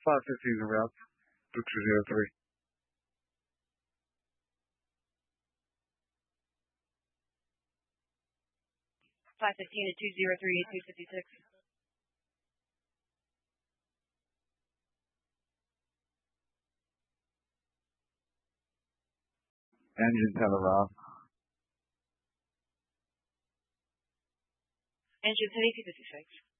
5:15 en route. Book 203. 5:15 to 203-8256. Engine telegraph. Engine 3256.